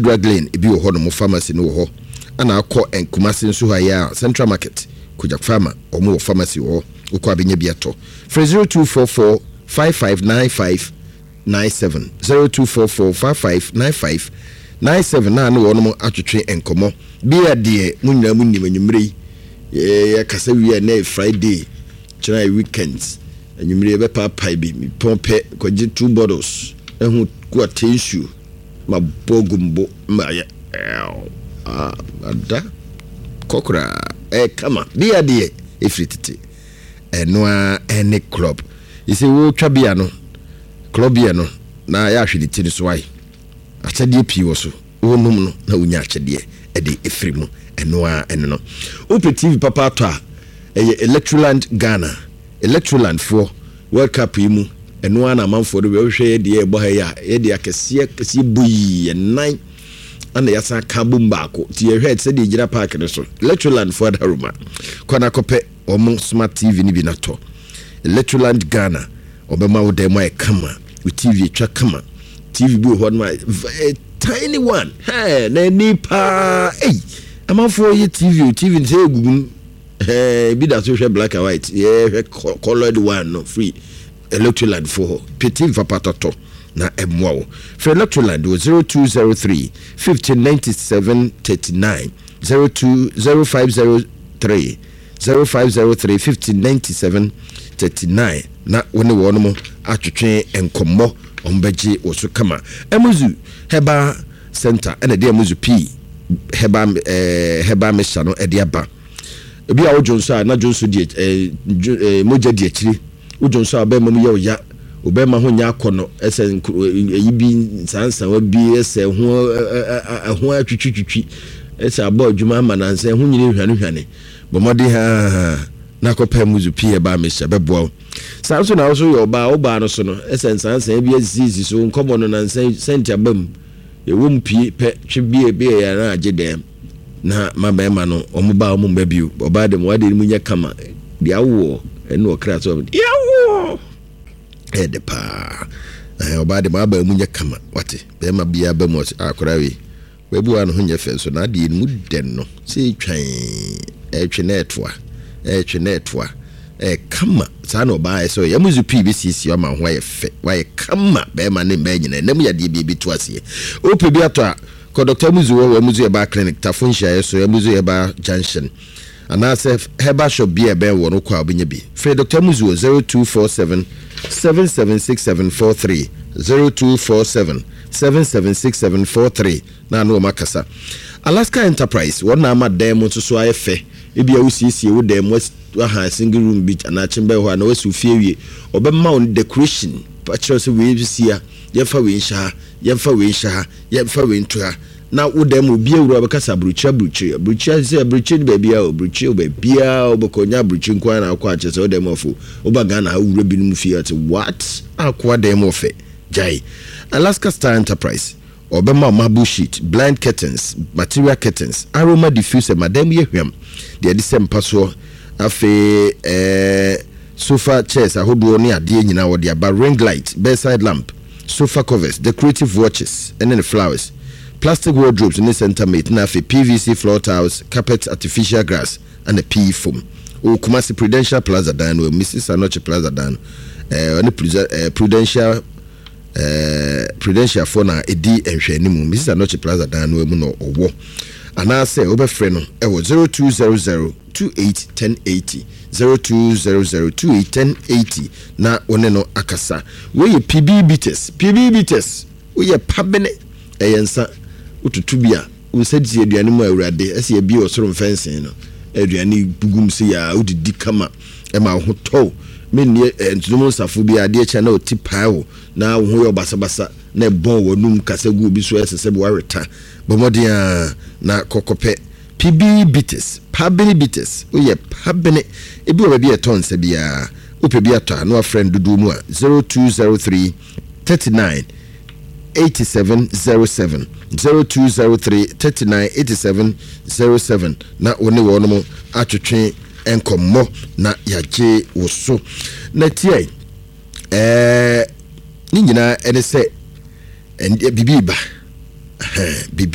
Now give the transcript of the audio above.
drug lane ebi wo ho no pharmacy no wo ho ana akọ enkumase nso ha ya Central Market Kujak Farmer omo wo pharmacy wo ukọ abenya bi ato 0244 5595 97 0244 5595 na no wono atwetwe enkomo bia de munyina munim anwumre ya kasa wi na Friday chira weekends anwumre be papa bi mi pompe kwaje 2 bottles ehu kwa tissue ma bogumbo ma ya ada kokra kama bia de efrititi eno any club ise wo twa bia no club bia no na ya hwede ti so ai achade pii wo so wonum no na unya achade e de efrimu eno no open TV papa to a Electroland Ghana Electroland for World Cup yimu eno na amanfo do be hwe de e bo ha ya e de akese buyi nan ana yasa kabum baako ti ye hwe se de gira park ne so Electroland for Daruma kona kope omo smart TV ni bi na to Electroland Ghana obema wo dem ay kama with TV twa kama TV bi ho no tiny one hey na nipa amanfo ye TV say egugum bi da so hwe black and white yeah colored one no free Electroland for petit vapatoto na emwo for Electroland 0203 1597 39 02053 0503 1597 39 na woni wono mo atwetwe enkommo ombeji osu kama emuzu heba center ene de emuzu p heba mesha no ede aba ebi a wojonso na jonso die moja die chiri wojonso aba mamu ye oya obema ho nya akono ese yibi sansan wa bi ese ho atwitwitwi ese aba adwuma mananse ho nyine hwane bomodi ha na kopa muzu pie ba mesha beboa sanso na so yo ba oba no so no ese sansan bi azizi so nkomo no nansan senti abam ewom pie pe twebie be ya na agedem na mabema no omuba omumba biu oba de mo wade munya kama dia wo eno okra so dia wo edepa oba de maba munya kama wate be ma bia ba mo akorawe webu an ho nya fenso na de mu den no se twan etwa kama sa no ba so ya muzu PBCC o ma ho ye fe wa ye kama be ma ne me nyina nem ya de bi to ase ope bi ato a ko Dr. Muzu wa Muzu ye ba clinic tafunhia ye so ya Muzu ye ba junction anase heba shop bi e be wo no kwa obenya bi fe Dr. Muzu 0247 776743 0247 776743 na no makasa Alaska Enterprise wona ama dem so ayefe ebia usiesie wo dem ha single room beach ana chimbe ho na wasu fiewie obemma on decoration picture so we sia yefa we nsha yefa we ntoa na wo dem obi ewura bekasa brucha se be bia obokonya bruchi nkwa na akwa ache se wo dem ofo obaga na awura binum fie at what akwa dem ofe jai Alaska Star Enterprise obema marble sheet blind curtains material curtains aroma diffuser madam yehwam de sempa so afi sofa chairs ahodo ne ade nyina wo de aba ring light bedside lamp sofa covers decorative watches and then flowers plastic wardrobes in the center mate na afi PVC floor tiles carpet artificial grass and a PE foam o Kumasi Prudential Plaza dan o Mrs. Anoche Plaza dan Prudential for na edi enhwanimu Mrs. Anoche Plaza dan no mu no owo anase obefre no e wo 0200 281080 0200281080 na one no akasa we PB bitters we ye pabene eyensa ututubia usedi aduane mu awurade ese bi osoro mfensen no aduane bugum se ya udidi kama e ma ho to menni entumo safo bi ade cha na otipae na ho yo basabasa na bon wonum kasagu bi so esese bo wareta bomodia na kokope PB bitters pabene bitters oye pabene ebi obabi eton se bia opebi ato no friend dudu mu a 0203 39 8707 0203 39 8707 na one wono mo atwetwe enkommo na yaje woso na tie ni nyina ene se bibi ba